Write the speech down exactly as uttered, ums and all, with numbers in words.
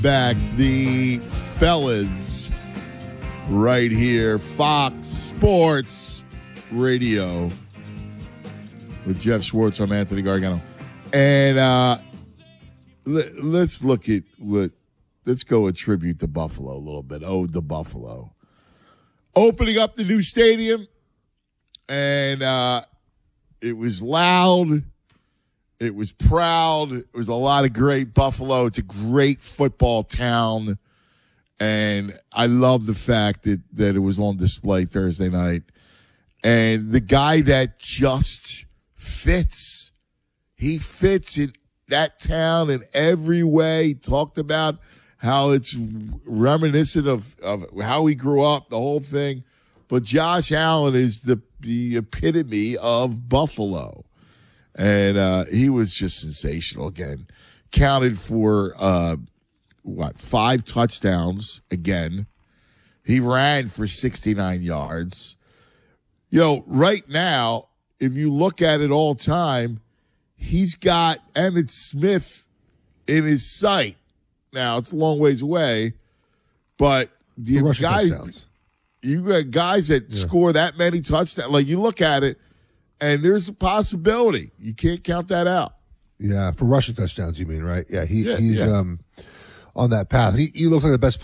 Back, the fellas right here, Fox Sports Radio with Jeff Schwartz. I'm Anthony Gargano. And uh, let, let's look at what, let's go attribute to Buffalo a little bit. Oh, the Buffalo. Opening up the new stadium, and uh, it was loud. It was proud. It was a lot of great Buffalo. It's a great football town. And I love the fact that, that it was on display Thursday night. And the guy that just fits, he fits in that town in every way. He talked about how it's reminiscent of, of how he grew up, the whole thing. But Josh Allen is the, the epitome of Buffalo. And uh, he was just sensational again. Counted for, uh, what, five touchdowns again. He ran for sixty-nine yards. You know, right now, if you look at it all time, he's got Emmitt Smith in his sight. Now, it's a long ways away, but you guys, you got guys that yeah. score that many touchdowns. Like, you look at it, and there's a possibility. You can't count that out. Yeah, for rushing touchdowns, you mean, right? Yeah, he, yeah he's yeah. um on that path. He, he looks like the best player